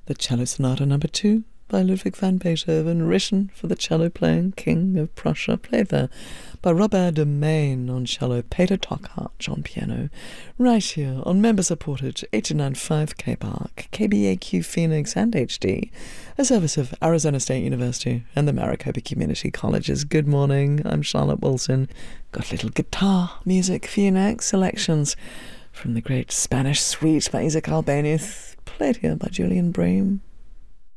The Cello Sonata No. 2 by Ludwig van Beethoven, written for the cello-playing King of Prussia, played there by Robert de Maine on cello, Peter Tockhart on piano, right here on member-supported 89.5 K-Park, KBAQ Phoenix and HD, a service of Arizona State University and the Maricopa Community Colleges. Good morning, I'm Charlotte Wilson. Got a little guitar music for you next, selections from the great Spanish suite by Isaac Albéniz, played here by Julian Bream.